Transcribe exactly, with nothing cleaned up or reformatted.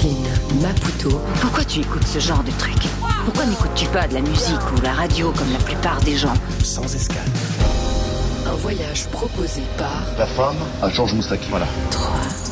Delphine, Maputo. Pourquoi tu écoutes ce genre de truc? Pourquoi n'écoutes-tu pas de la musique ou la radio comme la plupart des gens? Sans escale. Un voyage proposé par... La femme à Georges Moustaki, voilà. trois